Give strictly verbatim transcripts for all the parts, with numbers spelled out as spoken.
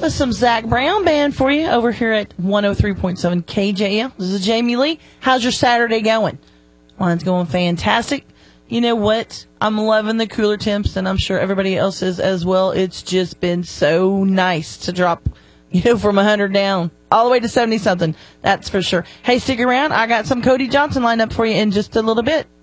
with some Zach Brown Band for you over here at one oh three point seven K J L. This is Jamie Lee. How's your Saturday going? Well, it's going fantastic. You know what? I'm loving the cooler temps, and I'm sure everybody else is as well. It's just been so nice to drop, you know, from one hundred down all the way to seventy-something. That's for sure. Hey, stick around. I got some Cody Johnson lined up for you in just a little bit.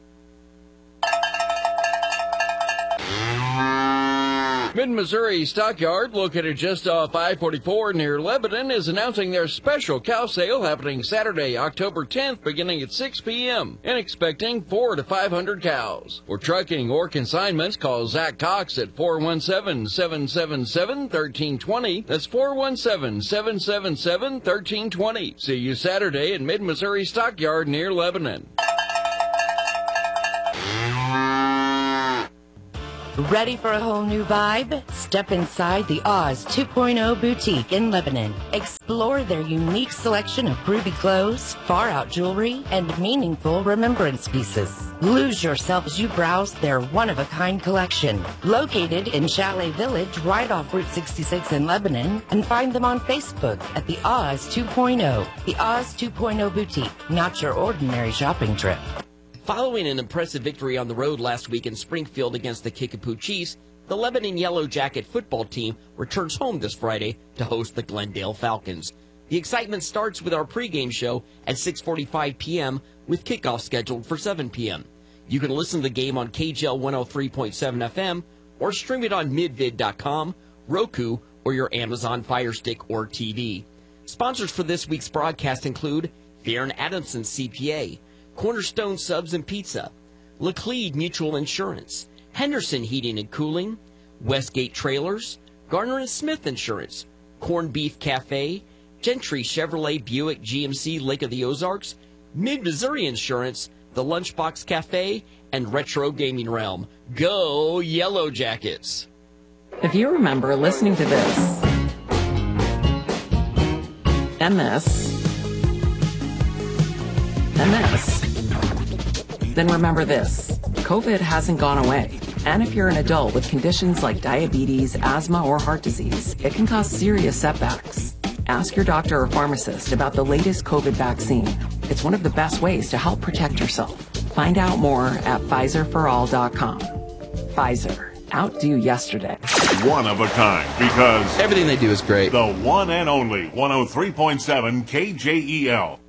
Mid-Missouri Stockyard, located just off I forty-four near Lebanon, is announcing their special cow sale happening Saturday, October tenth, beginning at six p.m. and expecting four to five hundred cows. For trucking or consignments, call Zach Cox at four one seven, seven seven seven, one three two zero. That's four one seven, seven seven seven, one three two zero. See you Saturday at Mid-Missouri Stockyard near Lebanon. Ready for a whole new vibe? Step inside the Oz two point oh boutique in Lebanon. Explore their unique selection of groovy clothes, far-out jewelry, and meaningful remembrance pieces. Lose yourself as you browse their one-of-a-kind collection. Located in Chalet Village, right off Route sixty-six in Lebanon, and find them on Facebook at the Oz two point oh. The Oz two point oh boutique, not your ordinary shopping trip. Following an impressive victory on the road last week in Springfield against the Kickapoo Chiefs, the Lebanon Yellow Jacket football team returns home this Friday to host the Glendale Falcons. The excitement starts with our pregame show at six forty-five p.m. with kickoff scheduled for seven p.m. You can listen to the game on K J L one oh three point seven F M or stream it on midvid dot com, Roku, or your Amazon Fire Stick or T V. Sponsors for this week's broadcast include Farron Adamson C P A, Cornerstone Subs and Pizza, Laclede Mutual Insurance, Henderson Heating and Cooling, Westgate Trailers, Garner and Smith Insurance, Corned Beef Cafe, Gentry Chevrolet Buick G M C Lake of the Ozarks, Mid-Missouri Insurance, The Lunchbox Cafe, and Retro Gaming Realm. Go Yellow Jackets! If you remember listening to this, and this, and this, then remember this. COVID hasn't gone away. And if you're an adult with conditions like diabetes, asthma, or heart disease, it can cause serious setbacks. Ask your doctor or pharmacist about the latest COVID vaccine. It's one of the best ways to help protect yourself. Find out more at Pfizer for all dot com. Pfizer. Outdo yesterday. One of a kind, because everything they do is great. The one and only one oh three point seven K J E L.